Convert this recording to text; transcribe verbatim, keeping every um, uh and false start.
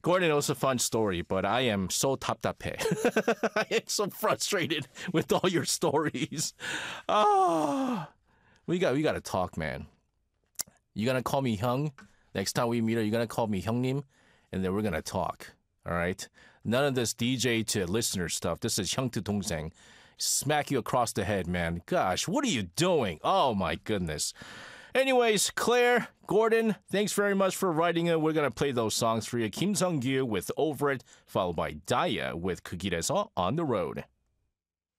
Gordon, it was a fun story, but I am so 답답해. I am so frustrated with all your stories. Ah, we got we got to talk, man. You're gonna call me Hyung next time we meet. Her, you're gonna call me Hyungnim, and then we're gonna talk. All right. None of this D J to listener stuff. This is Hyung to 동생. Smack you across the head, man. Gosh, what are you doing? Oh my goodness. Anyways, Claire, Gordon, thanks very much for writing it. We're going to play those songs for you. Kim Sung-gyu with Over It, followed by Daya with 그 길에서 On the Road.